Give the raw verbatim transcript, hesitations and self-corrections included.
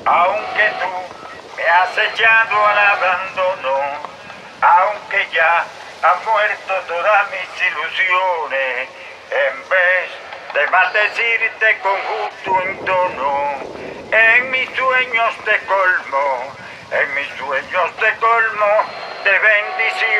Aunque tú me has echado al abandono, aunque ya han muerto todas mis ilusiones, en vez de maldecirte con justo entono, en mis sueños te colmo, en mis sueños te colmo de bendiciones.